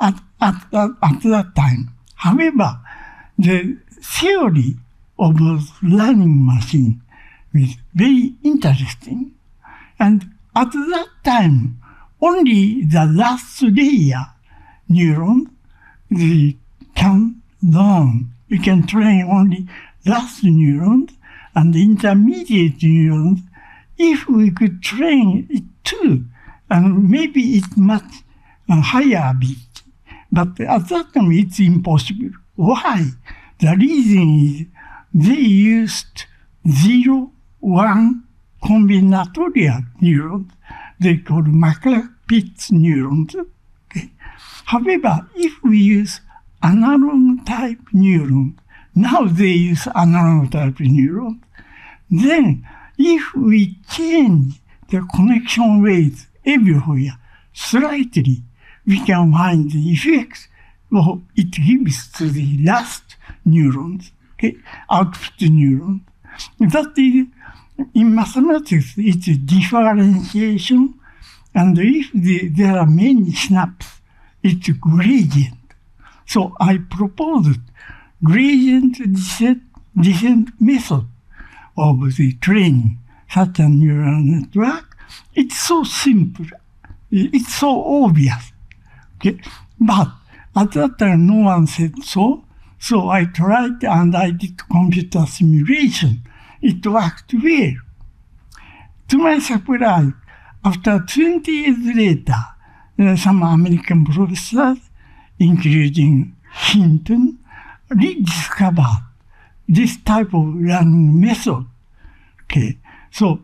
at that time. However, the theory of those learning machine was very interesting. And at that time, only the last layer neuron they can learn. You can train only last neurons and the intermediate neurons. If we could train it too, and maybe it's much higher ability. But at that time, it's impossible. Why? The reason is they used 0-1 combinatorial neurons. They called McCulloch-Pitts neurons. Okay. However, if we use analog type neurons, now they use analog type neurons, then if we change the connection weights everywhere slightly, we can find the effects it gives to the last neurons, okay, output neurons. That is, in mathematics, it's differentiation, and if there are many snaps, it's gradient. So I proposed gradient descent method of the training such a neural network. It's so simple. It's so obvious. Okay? But at that time, no one said so. So I tried and I did computer simulation. It worked well. To my surprise, after 20 years later, some American professors, including Hinton, rediscovered this type of learning method. Okay, so,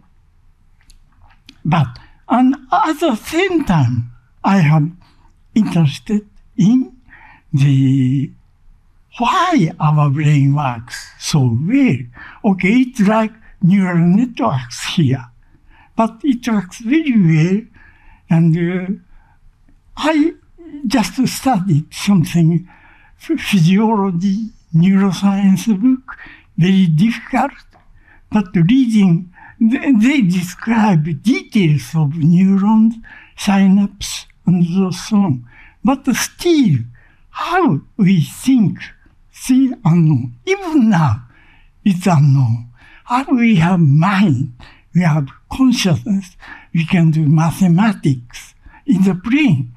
but at the same time, I am interested in the why our brain works so well. Okay, it's like neural networks here, but it works very well, and I just studied something, physiology, neuroscience book, very difficult, but reading, they describe details of neurons, synapses, and so on. But still, how we think, still unknown. Even now, it's unknown. How we have mind, we have consciousness, we can do mathematics in the brain.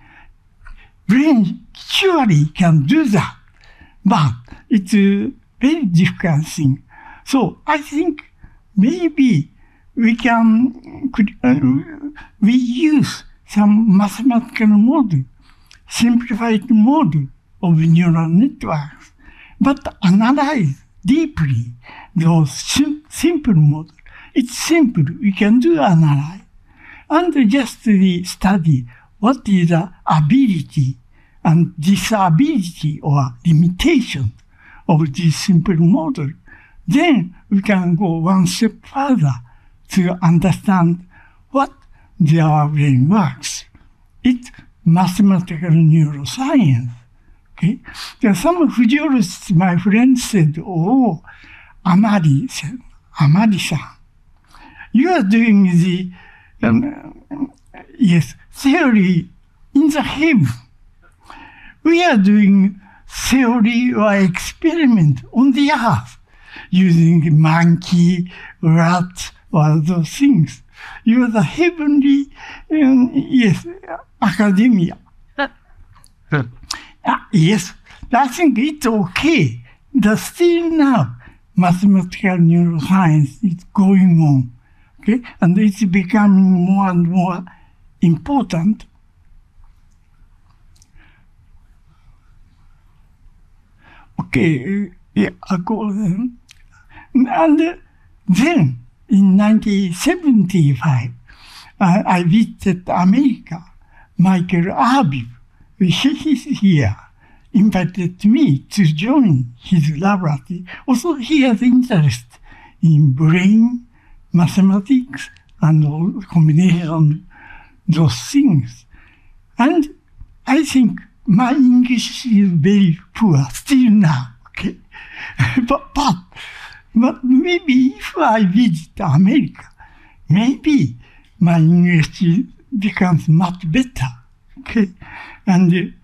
Brain surely can do that, but it's a very difficult thing. So I think maybe we use some mathematical model, simplified model of neural networks, but analyze deeply those simple models. It's simple, we can do analyze, and just study what is the ability and disability or limitation of this simple model. Then we can go one step further to understand what their brain works. It's mathematical neuroscience. Okay? There are some physiologists, my friends said, oh, Amari-san, you are doing the theory in the head. We are doing theory or experiment on the earth using monkey, rat, or those things. You are the heavenly, academia. Yes, I think it's okay. Still now, mathematical neuroscience is going on. Okay? And it's becoming more and more important. Okay, I go then. And then, in 1975, I visited America. Michael Arbiv, he's here, invited me to join his laboratory. Also, he has interest in brain, mathematics, and all combination those things. And I think my English is very poor still now, okay? but maybe if I visit America, maybe my English becomes much better, okay? And